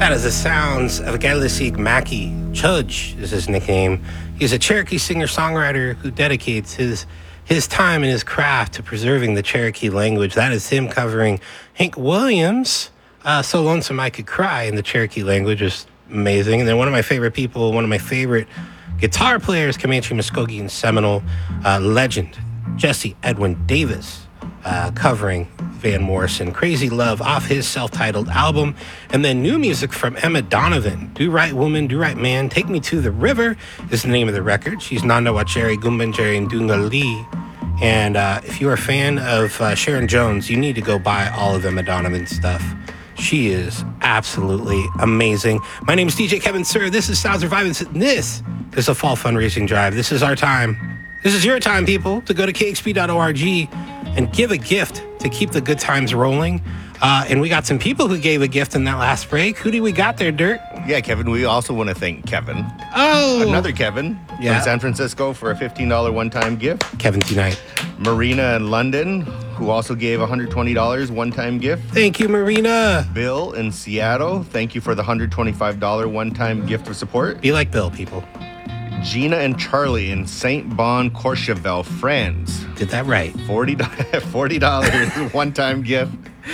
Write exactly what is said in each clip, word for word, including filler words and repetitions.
That is the sounds of Galisig Mackey. Chudge is his nickname. He's a Cherokee singer-songwriter who dedicates his his time and his craft to preserving the Cherokee language. That is him covering Hank Williams' uh, So Lonesome I Could Cry in the Cherokee language. Is amazing. And then one of my favorite people, one of my favorite guitar players, Comanche, Muskogee, and Seminole uh, legend, Jesse Edwin Davis, uh, covering Van Morrison, Crazy Love, off his self-titled album. And then new music from Emma Donovan, Do Right Woman, Do Right Man, Take Me to the River is the name of the record. She's Nanda Wacheri, Gumbanjeri, and Dunga Lee. And uh, if you're a fan of uh, Sharon Jones, you need to go buy all of Emma Donovan's stuff. She is absolutely amazing. My name is D J Kevin Sir. This is Sounds of Vibance. This is a fall fundraising drive. This is our time. This is your time, people, to go to K X P dot org and give a gift to keep the good times rolling. Uh, and we got some people who gave a gift in that last break. Who do we got there, Dirk? Yeah, Kevin, we also want to thank Kevin. Oh! Another Kevin yeah. from San Francisco for a fifteen dollars one-time gift. Kevin tonight. Marina in London, who also gave a one hundred twenty dollars one-time gift. Thank you, Marina. Bill in Seattle, thank you for the one hundred twenty-five dollars one-time gift of support. Be like Bill, people. Gina and Charlie in Saint Bon, Courchevel, France. Did that right. forty dollars forty dollars one-time gift.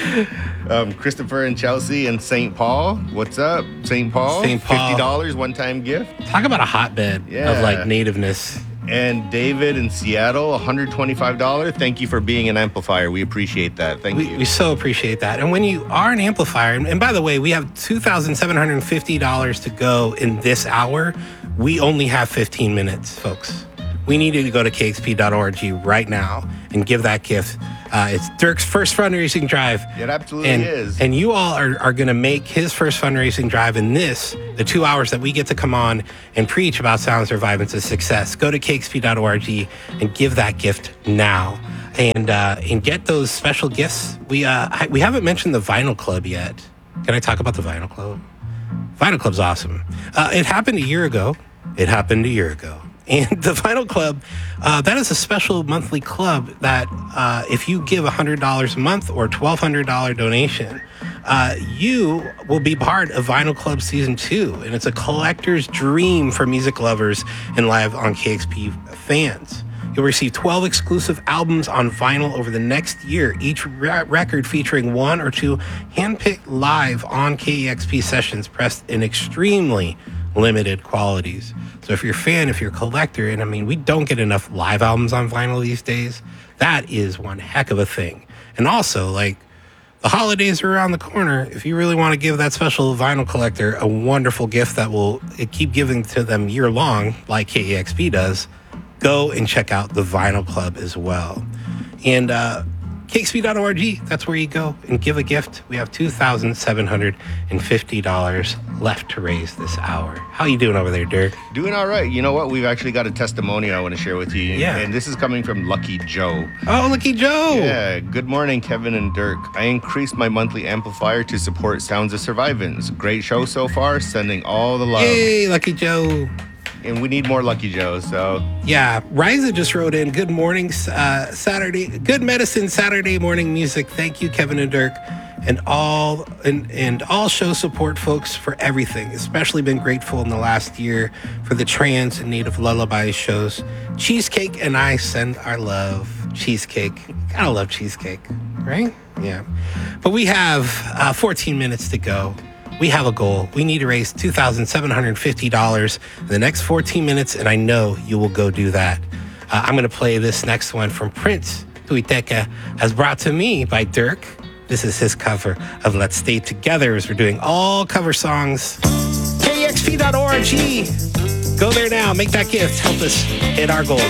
Um, Christopher and Chelsea in Saint Paul. What's up, Saint Paul? Saint Paul. fifty dollars one-time gift. Talk about a hotbed Yeah. of like nativeness. And David in Seattle, one hundred twenty-five dollars. Thank you for being an amplifier. We appreciate that. Thank We, you. we so appreciate that. And when you are an amplifier, and, and by the way, we have two thousand seven hundred fifty dollars to go in this hour. We only have fifteen minutes, folks. We need you to go to K X P dot org right now and give that gift. Uh, it's Dirk's first fundraising drive. It absolutely and, is. And you all are, are going to make his first fundraising drive in this, the two hours that we get to come on and preach about Sounds of Vibance and success. Go to K X P dot org and give that gift now. And uh, and get those special gifts. We uh, I, we haven't mentioned the Vinyl Club yet. Can I talk about the Vinyl Club? Vinyl Club's awesome. Uh, it happened a year ago. It happened a year ago. And the Vinyl Club, uh, that is a special monthly club that uh, if you give one hundred dollars a month or twelve hundred dollars donation, uh, you will be part of Vinyl Club Season two. And it's a collector's dream for music lovers and live on K X P fans. You'll receive twelve exclusive albums on vinyl over the next year, each re- record featuring one or two handpicked live on K E X P sessions pressed in extremely limited qualities. So if you're a fan, if you're a collector, and I mean, we don't get enough live albums on vinyl these days, that is one heck of a thing. And also, like, the holidays are around the corner. If you really want to give that special vinyl collector a wonderful gift that will keep giving to them year long, like K E X P does, go and check out the Vinyl Club as well. And uh, K X P dot org, that's where you go and give a gift. We have two thousand seven hundred fifty dollars left to raise this hour. How you doing over there, Dirk? Doing all right. You know what? We've actually got a testimonial I want to share with you. Yeah. And this is coming from Lucky Joe. Oh, Lucky Joe. Yeah. Good morning, Kevin and Dirk. I increased my monthly amplifier to support Sounds of Survivance. Great show so far. Sending all the love. Yay, Lucky Joe. And we need more Lucky Joes, so... Yeah, Riza just wrote in, good morning, uh, Saturday, good medicine Saturday morning music. Thank you, Kevin and Dirk, and all and, and all show support folks for everything. Especially been grateful in the last year for the trans and native lullaby shows. Cheesecake and I send our love. Cheesecake, gotta love cheesecake, right? Yeah, but we have uh, fourteen minutes to go. We have a goal. We need to raise two thousand seven hundred fifty dollars in the next fourteen minutes, and I know you will go do that. Uh, I'm going to play this next one from Prince Tuiteca, as brought to me by Dirk. This is his cover of Let's Stay Together, as we're doing all cover songs. K X P dot org. Go there now. Make that gift. Help us hit our goals.